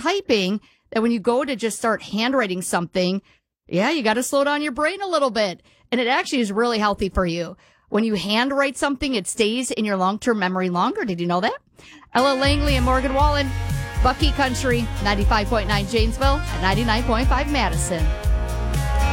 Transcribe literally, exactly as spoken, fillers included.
typing that when you go to just start handwriting something, yeah, you got to slow down your brain a little bit. And it actually is really healthy for you. When you handwrite something, it stays in your long-term memory longer. Did you know that? Ella Langley and Morgan Wallen, Bucky Country, ninety-five point nine Janesville, and ninety-nine point five Madison.